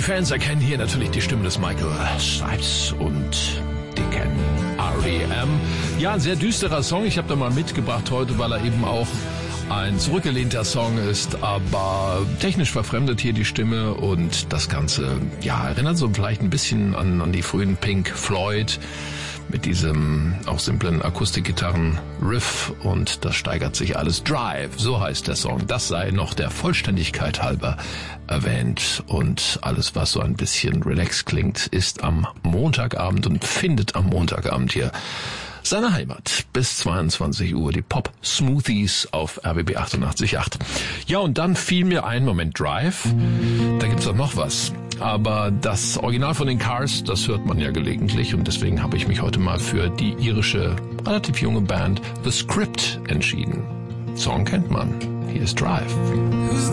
Fans erkennen hier natürlich die Stimme des Michael Stipe und die kennen R.E.M. Ja, ein sehr düsterer Song. Ich habe da mal mitgebracht heute, weil er eben auch ein zurückgelehnter Song ist, aber technisch verfremdet hier die Stimme und das Ganze, ja, erinnert so vielleicht ein bisschen an die frühen Pink Floyd mit diesem auch simplen Akustikgitarren-Riff und das steigert sich alles. Drive, so heißt der Song. Das sei noch der Vollständigkeit halber erwähnt und alles, was so ein bisschen relaxed klingt, ist am Montagabend und findet am Montagabend hier seine Heimat. Bis 22 Uhr die Pop Smoothies auf RBB 88.8. Ja, und dann fiel mir ein, Moment, Drive, da gibt's doch noch was. Aber das Original von den Cars, das hört man ja gelegentlich und deswegen habe ich mich heute mal für die irische, relativ junge Band The Script entschieden. Song kennt man. Hier ist Drive.